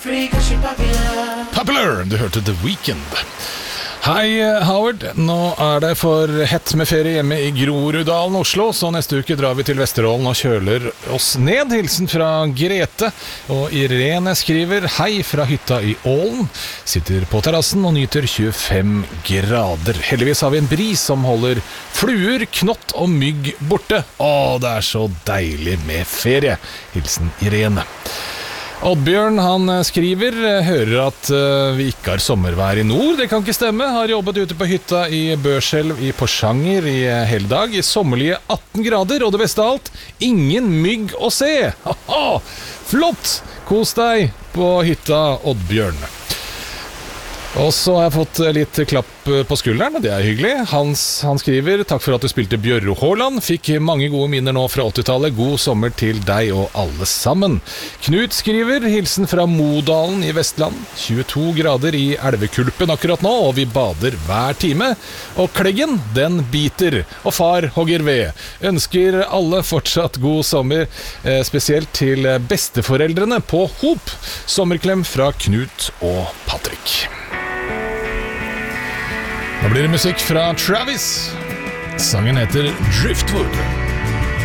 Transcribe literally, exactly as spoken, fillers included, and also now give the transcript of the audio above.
Popular, du hørte The Weeknd. Hei Howard, nå er det for hett med ferie hjemme i Groruddalen, Oslo, så neste uke drar vi til Vesterålen og kjøler oss ned. Hilsen fra Grete, og Irene skriver: hei fra hytta i Ålen, sitter på terrassen og nyter tjuefem grader. Heldigvis har vi en bris som holder fluer, knott og mygg borte. Å, det er så deilig med ferie. Hilsen Irene. Oddbjørn, han skriver: hører at uh, vi ikke har sommervær i nord. Det kan ikke stemme. Har jobbet ute på hytta i Børselv i Porsanger i hele dag, i sommerlige atten grader, og det beste av alt, ingen mygg å se. Haha, flott! Kos deg på hytta, Oddbjørn. Og så har jeg fått litt klapp på skulderen, og det er hyggelig. Hans, han skriver: takk for at du spilte Bjørro Haaland. Fikk mange gode minner nå fra åttitallet. God sommer til deg og alle sammen. Knut skriver: hilsen fra Modalen i Vestland. tjueto grader i elvekulpen akkurat nå, og vi bader hver time. Og kleggen, den biter. Og far hogger ved. Ønsker alle fortsatt god sommer, eh, spesielt til besteforeldrene på Hop. Sommerklem fra Knut og Patrick. Nå blir det musikk fra Travis. Sangen heter Driftwood.